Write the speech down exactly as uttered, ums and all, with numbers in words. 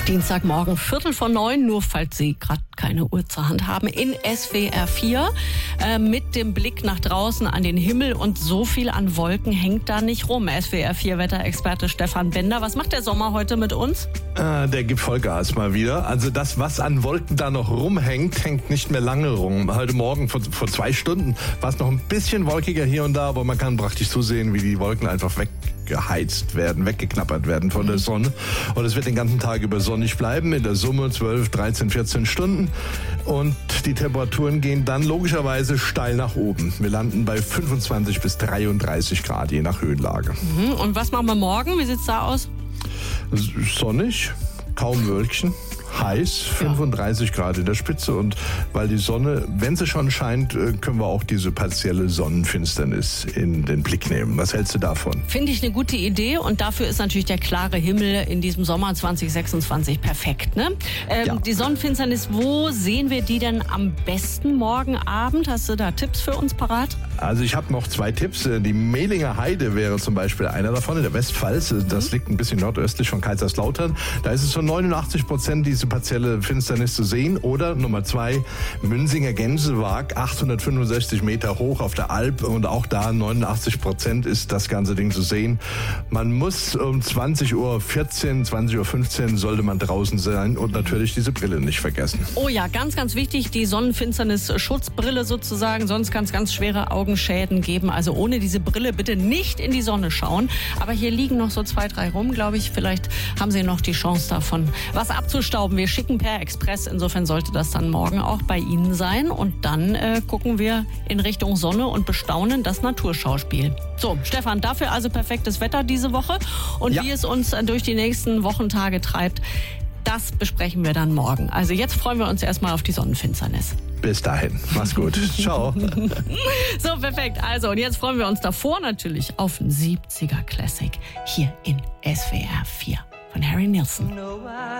Dienstagmorgen, Viertel vor neun, nur falls Sie gerade keine Uhr zur Hand haben, in S W R vier äh, mit dem Blick nach draußen an den Himmel und so viel an Wolken hängt da nicht rum. S W R vier Wetterexperte Stefan Bender, was macht der Sommer heute mit uns? Äh, der gibt Vollgas mal wieder. Also das, was an Wolken da noch rumhängt, hängt nicht mehr lange rum. Heute Morgen vor, vor zwei Stunden war es noch ein bisschen wolkiger hier und da, aber man kann praktisch zusehen, wie die Wolken einfach weggeheizt werden, weggeknappert werden von der Sonne. Und es wird den ganzen Tag über sonnig bleiben, in der Summe zwölf, dreizehn, vierzehn Stunden. Und die Temperaturen gehen dann logischerweise steil nach oben. Wir landen bei fünfundzwanzig bis dreiunddreißig Grad, je nach Höhenlage. Mhm. Und was machen wir morgen? Wie sieht's da aus? Sonnig, kaum Wölkchen. Heiß, fünfunddreißig Grad in der Spitze, und weil die Sonne, wenn sie schon scheint, können wir auch diese partielle Sonnenfinsternis in den Blick nehmen. Was hältst du davon? Finde ich eine gute Idee, und dafür ist natürlich der klare Himmel in diesem Sommer zwanzig sechsundzwanzig perfekt. Ne? Ähm, Ja. Die Sonnenfinsternis, wo sehen wir die denn am besten morgen Abend? Hast du da Tipps für uns parat? Also ich habe noch zwei Tipps. Die Mehlinger Heide wäre zum Beispiel einer davon, in der Westpfalz. Das liegt ein bisschen nordöstlich von Kaiserslautern. Da ist es zu neunundachtzig Prozent diese partielle Finsternis zu sehen. Oder Nummer zwei, Münsinger Gänsewag, achthundertfünfundsechzig Meter hoch auf der Alp, und auch da neunundachtzig Prozent ist das ganze Ding zu sehen. Man muss um zwanzig Uhr vierzehn, zwanzig Uhr fünfzehn sollte man draußen sein und natürlich diese Brille nicht vergessen. Oh ja, ganz, ganz wichtig, die Sonnenfinsternis-Schutzbrille sozusagen, sonst kann es ganz schwere Augenschäden geben. Also ohne diese Brille bitte nicht in die Sonne schauen. Aber hier liegen noch so zwei, drei rum, glaube ich. Vielleicht haben Sie noch die Chance davon, was abzustauben. Wir schicken per Express, insofern sollte das dann morgen auch bei Ihnen sein. Und dann äh, gucken wir in Richtung Sonne und bestaunen das Naturschauspiel. So, Stefan, dafür also perfektes Wetter diese Woche. Und Ja. wie es uns äh, durch die nächsten Wochentage treibt, das besprechen wir dann morgen. Also jetzt freuen wir uns erstmal auf die Sonnenfinsternis. Bis dahin. Mach's gut. Ciao. So, perfekt. Also, und jetzt freuen wir uns davor natürlich auf einen siebziger Classic hier in S W R vier von Harry Nilsson.